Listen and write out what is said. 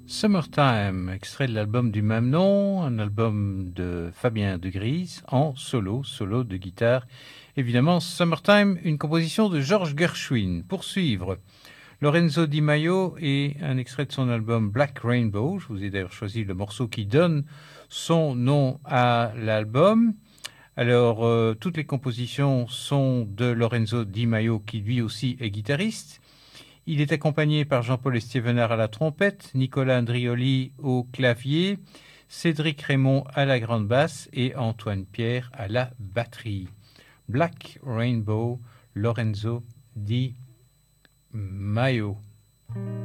Summertime, extrait de l'album du même nom, un album de Fabien De Gries en solo de guitare. Évidemment, Summertime, une composition de George Gershwin. Pour suivre, Lorenzo Di Maio et un extrait de son album Black Rainbow. Je vous ai d'ailleurs choisi le morceau qui donne son nom à l'album. Alors, toutes les compositions sont de Lorenzo Di Maio, qui lui aussi est guitariste. Il est accompagné par Jean-Paul Estevenard à la trompette, Nicolas Andrioli au clavier, Cédric Raymond à la grande basse et Antoine Pierre à la batterie. Black Rainbow, Lorenzo Di Maio.